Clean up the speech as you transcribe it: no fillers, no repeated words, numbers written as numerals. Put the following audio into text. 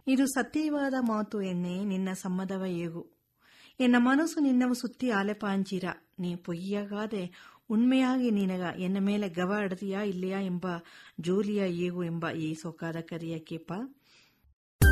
ಇದು ಸತ್ಯವಾದ ಮಾತು ಎನ್ನೆ, ನಿನ್ನ ಸಮ್ಮದವ ಏಗು. ಎನ್ನ ಮನಸ್ಸು ನಿನ್ನವು ಸುತ್ತಿ ಆಲೆಪಾಂಚಿರ, ನೀ ಪೊಯ್ಯಗಾದೆ ಉಣ್ಮೆಯಾಗಿ ನಿನಗ ಎನ್ನ ಮೇಲೆ ಗವ ಅಡದಿಯಾ ಇಲ್ಲಯಾ ಎಂಬ ಜೋಲಿಯ ಏಗು ಎಂಬ ಈ ಸೊಕ್ಕಾದ ಕರಿಯ ಕೇಪ.